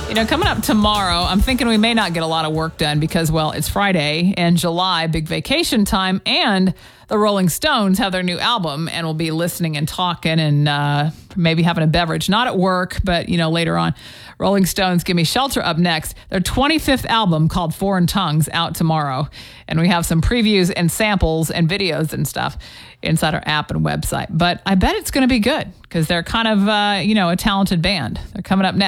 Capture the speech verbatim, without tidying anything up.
You know, coming up tomorrow, I'm thinking we may not get a lot of work done because, well, it's Friday and July, big vacation time, and the Rolling Stones have their new album, and we'll be listening and talking and uh, maybe having a beverage. Not at work, but, you know, later on. Rolling Stones, Give Me Shelter up next. Their twenty-fifth album called Foreign Tongues out tomorrow. And we have some previews and samples and videos and stuff inside our app and website. But I bet it's going to be good because they're kind of, uh, you know, a talented band. They're coming up next.